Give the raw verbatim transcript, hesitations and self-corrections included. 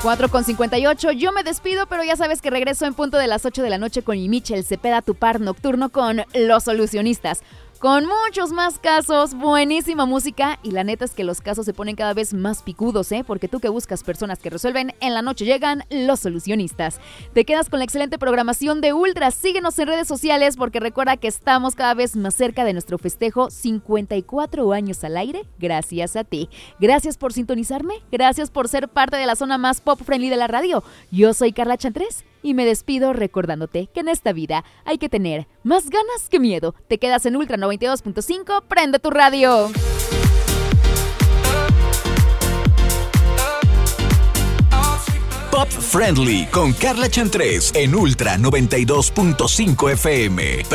cuatro con cincuenta y ocho, yo me despido, pero ya sabes que regreso en punto de las ocho de la noche con mi Michel Cepeda, tu par nocturno con Los Solucionistas. Con muchos más casos, buenísima música y la neta es que los casos se ponen cada vez más picudos, ¿eh? Porque tú que buscas personas que resuelven, en la noche llegan Los Solucionistas. Te quedas con la excelente programación de Ultra, síguenos en redes sociales porque recuerda que estamos cada vez más cerca de nuestro festejo cincuenta y cuatro años al aire, gracias a ti. Gracias por sintonizarme, gracias por ser parte de la zona más pop friendly de la radio. Yo soy Carla Chantrés y me despido recordándote que en esta vida hay que tener más ganas que miedo. Te quedas en Ultra noventa y dos punto cinco, prende tu radio. Pop Friendly con Carla Chantrés en Ultra noventa y dos punto cinco F M.